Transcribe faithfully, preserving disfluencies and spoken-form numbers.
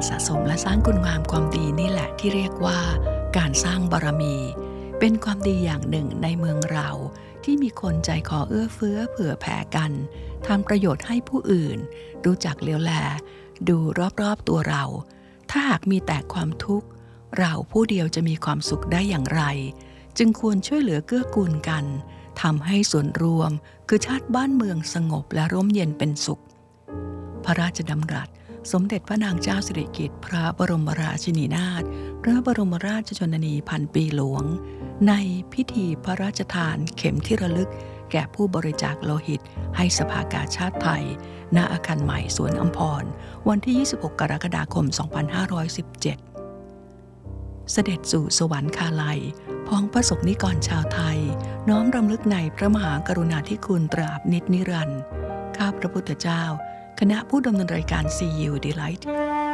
สะสมและสร้างคุณงามความดีนี่แหละที่เรียกว่าการสร้างบารมี เป็นความดีอย่างหนึ่งในเมืองเราที่มีคนใจคอเอื้อเฟื้อเผื่อแผ่กันทำประโยชน์ให้ผู้อื่นรู้จักเลี้ยวแลดูรอบๆตัวเราถ้าหากมีแต่ความทุกข์เราผู้เดียวจะมีความสุขได้อย่างไรจึงควรช่วยเหลือเกื้อกูลกันทำให้ส่วนรวมคือชาติบ้านเมืองสงบและร่มเย็นเป็นสุขพระราชดำรัสสมเด็จพระนางเจ้าสิริกิติ์พระบรมราชินีนาถพระบรมราชชนนีพันปีหลวงในพิธีพระราชทานเข็มที่ระลึกแก่ผู้บริจาคโลหิตให้สภากาชาดไทยณอาคารใหม่สวนอัมพรวันที่ยี่สิบหกกรกฎาคมสองพันห้าร้อยสิบเจ็ดเสด็จสู่สวรรคาลัยพ้องพระสงฆ์นิกรชาวไทยน้อมรำลึกในพระมหากรุณาธิคุณตราบนิจนิรันดร์ข้าพระพุทธเจ้าคณะผู้ดำเนินรายการ ซี ยู Delight